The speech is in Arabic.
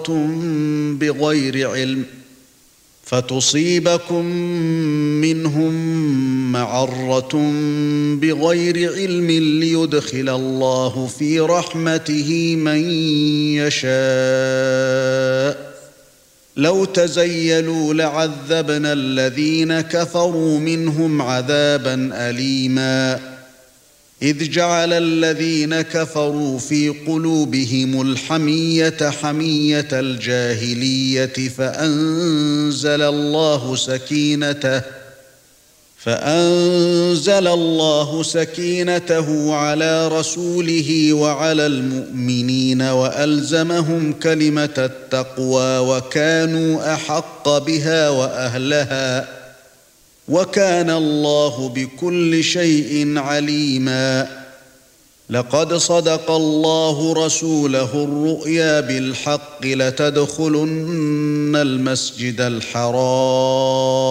بغير علم فتصيبكم منهم معرة بغير علم ليدخل الله في رحمته من يشاء لو تزيلوا لعذبنا الذين كفروا منهم عذابا أليما إذ جعل الذين كفروا في قلوبهم الحمية حمية الجاهلية فأنزل الله سكينته على رسوله وعلى المؤمنين وألزمهم كلمة التقوى وكانوا أحق بها وأهلها وكان الله بكل شيء عليما لقد صدق الله رسوله الرؤيا بالحق لتدخلن المسجد الحرام